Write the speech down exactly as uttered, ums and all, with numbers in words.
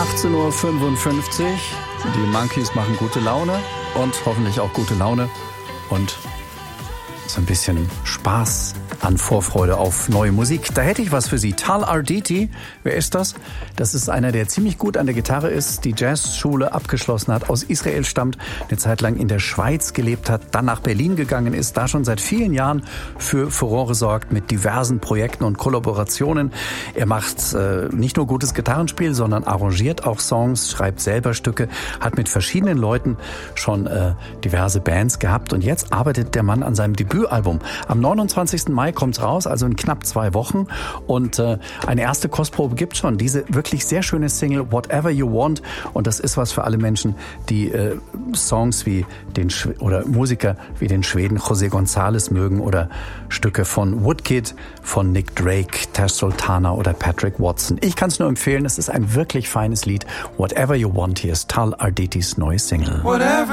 achtzehn Uhr fünfundfünfzig. Die Monkeys machen gute Laune und hoffentlich auch gute Laune und so ein bisschen Spaß an Vorfreude auf neue Musik. Da hätte ich was für Sie. Tal Arditi, wer ist das? Das ist einer, der ziemlich gut an der Gitarre ist, die Jazzschule abgeschlossen hat, aus Israel stammt, eine Zeit lang in der Schweiz gelebt hat, dann nach Berlin gegangen ist, da schon seit vielen Jahren für Furore sorgt mit diversen Projekten und Kollaborationen. Er macht äh, nicht nur gutes Gitarrenspiel, sondern arrangiert auch Songs, schreibt selber Stücke, hat mit verschiedenen Leuten schon äh, diverse Bands gehabt und jetzt arbeitet der Mann an seinem Debütalbum. Am neunundzwanzigsten Mai kommt's raus, also in knapp zwei Wochen. Und äh, eine erste Kostprobe gibt's schon. Diese wirklich sehr schöne Single Whatever You Want. Und das ist was für alle Menschen, die äh, Songs wie den Sch- oder Musiker wie den Schweden José González mögen oder Stücke von Woodkid, von Nick Drake, Tash Sultana oder Patrick Watson. Ich kann es nur empfehlen. Es ist ein wirklich feines Lied. Whatever You Want. Hier ist Tal Arditis neue Single. Whatever